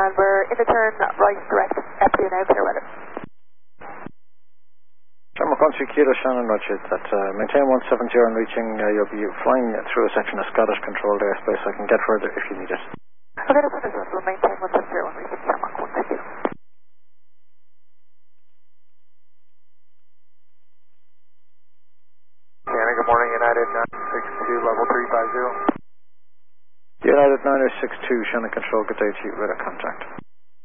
And we're in the turn right direct, FD now, clear weather. Shamrock Country, Kilo Shannon Roger, that maintain 170 and reaching, you'll be flying through a section of Scottish controlled airspace. I can get further if you need it. Okay, that's understood. We'll maintain 170 and reaching Shamrock 1, thank you. Shannon, good morning, United 962, level 350. United 9062, Shannon Control, good day to you, radar contact.